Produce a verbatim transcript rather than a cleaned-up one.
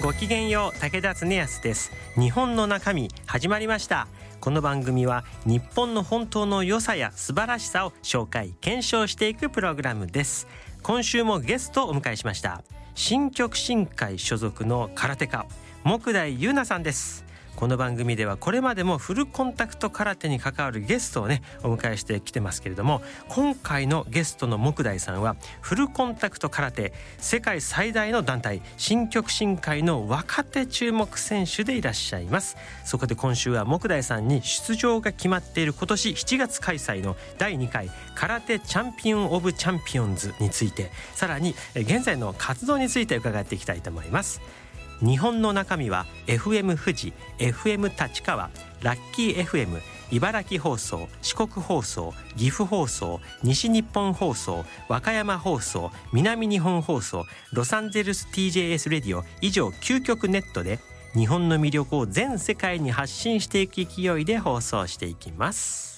ごきげんよう、武田恒康です。日本の中身始まりました。この番組は日本の本当の良さや素晴らしさを紹介検証していくプログラムです。今週もゲストをお迎えしました。新極真会所属の空手家杢代優奈さんです。この番組ではこれまでもフルコンタクト空手に関わるゲストをねお迎えしてきてますけれども、今回のゲストの杢代さんはフルコンタクト空手世界最大の団体新極真会の若手注目選手でいらっしゃいます。そこで今週は杢代さんに出場が決まっている今年しちがつ開催のだいにかい空手チャンピオンオブチャンピオンズについて、さらに現在の活動について伺っていきたいと思います。日本の中身は エフエム 富士、エフエム 立川、ラッキー エフエム、茨城放送、四国放送、岐阜放送、西日本放送、和歌山放送、南日本放送、ロサンゼルス ティージェーエス レディオ以上きゅうきょくネットで日本の魅力を全世界に発信していく勢いで放送していきます。